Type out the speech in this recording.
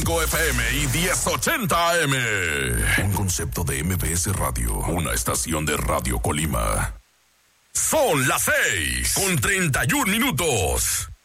95 FM y 1080 AM. Un concepto de MBS Radio, una estación de Radio Colima. Son las 6:31.